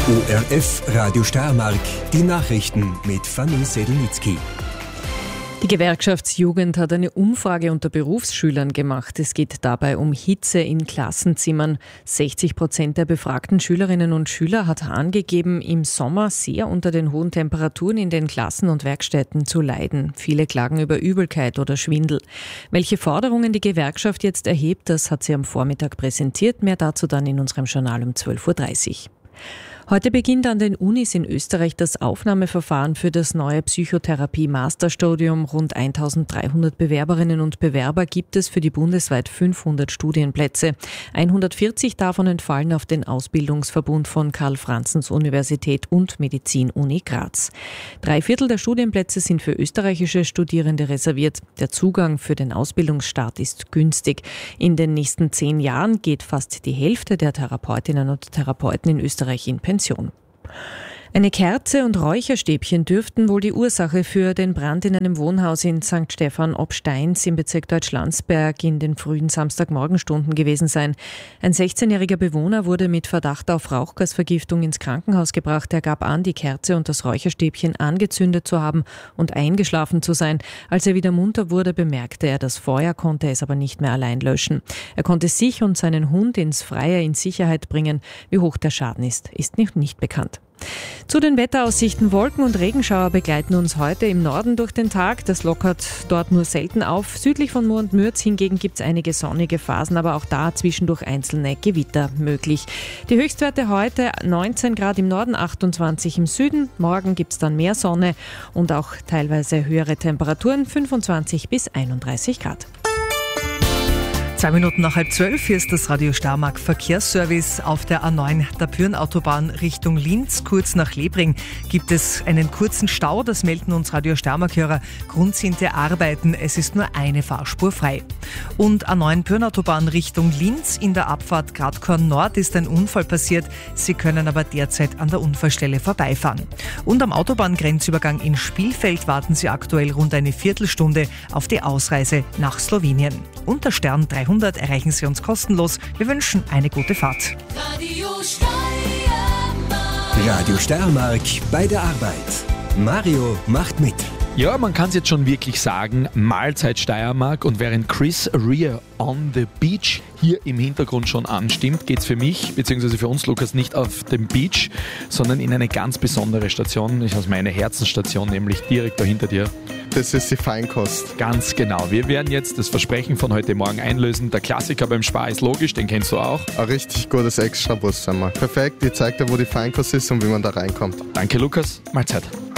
ORF Radio Steiermark, die Nachrichten mit Fanny Sedlnitzky. Die Gewerkschaftsjugend hat eine Umfrage unter Berufsschülern gemacht. Es geht dabei um Hitze in Klassenzimmern. 60% der befragten Schülerinnen und Schüler hat angegeben, im Sommer sehr unter den hohen Temperaturen in den Klassen und Werkstätten zu leiden. Viele klagen über Übelkeit oder Schwindel. Welche Forderungen die Gewerkschaft jetzt erhebt, das hat sie am Vormittag präsentiert. Mehr dazu dann in unserem Journal um 12.30 Uhr. Heute beginnt an den Unis in Österreich das Aufnahmeverfahren für das neue Psychotherapie-Masterstudium. Rund 1300 Bewerberinnen und Bewerber gibt es für die bundesweit 500 Studienplätze. 140 davon entfallen auf den Ausbildungsverbund von Karl-Franzens-Universität und Medizin-Uni Graz. 3/4 der Studienplätze sind für österreichische Studierende reserviert. Der Zugang für den Ausbildungsstart ist günstig. In den nächsten 10 Jahren geht fast die Hälfte der Therapeutinnen und Therapeuten in Österreich in Pension. Eine Kerze und Räucherstäbchen dürften wohl die Ursache für den Brand in einem Wohnhaus in St. Stephan ob Steins im Bezirk Deutschlandsberg in den frühen Samstagmorgenstunden gewesen sein. Ein 16-jähriger Bewohner wurde mit Verdacht auf Rauchgasvergiftung ins Krankenhaus gebracht. Er gab an, die Kerze und das Räucherstäbchen angezündet zu haben und eingeschlafen zu sein. Als er wieder munter wurde, bemerkte er das Feuer, konnte es aber nicht mehr allein löschen. Er konnte sich und seinen Hund ins Freie in Sicherheit bringen. Wie hoch der Schaden ist nicht bekannt. Zu den Wetteraussichten: Wolken und Regenschauer begleiten uns heute im Norden durch den Tag. Das lockert dort nur selten auf. Südlich von Mur und Mürz hingegen gibt es einige sonnige Phasen, aber auch da zwischendurch einzelne Gewitter möglich. Die Höchstwerte heute: 19 Grad im Norden, 28 im Süden. Morgen gibt es dann mehr Sonne und auch teilweise höhere Temperaturen, 25 bis 31 Grad. 2 Minuten nach 11:30, hier ist das Radio Steiermark Verkehrsservice. Auf der A9 der Pyrn-Autobahn Richtung Linz, kurz nach Lebring, gibt es einen kurzen Stau. Das melden uns Radio Steiermark-Hörer. Grund sind der Arbeiten. Es ist nur eine Fahrspur frei. Und A9 Pyrn-Autobahn Richtung Linz, in der Abfahrt Gradkorn Nord ist ein Unfall passiert. Sie können aber derzeit an der Unfallstelle vorbeifahren. Und am Autobahngrenzübergang in Spielfeld warten Sie aktuell rund eine Viertelstunde auf die Ausreise nach Slowenien. Unter Stern 300 erreichen Sie uns kostenlos. Wir wünschen eine gute Fahrt. Radio Steiermark bei der Arbeit. Mario macht mit. Ja, man kann es jetzt schon wirklich sagen, Mahlzeit Steiermark, und während Chris Rea on the Beach hier im Hintergrund schon anstimmt, geht es für mich, beziehungsweise für uns, Lukas, nicht auf dem Beach, sondern in eine ganz besondere Station. Das ist meine Herzensstation, nämlich direkt da hinter dir. Das ist die Feinkost. Ganz genau. Wir werden jetzt das Versprechen von heute Morgen einlösen. Der Klassiker beim Spar ist logisch, den kennst du auch. Ein richtig gutes Extrabus, sagen wir. Perfekt, die zeigt dir, wo die Feinkost ist und wie man da reinkommt. Danke, Lukas. Mahlzeit.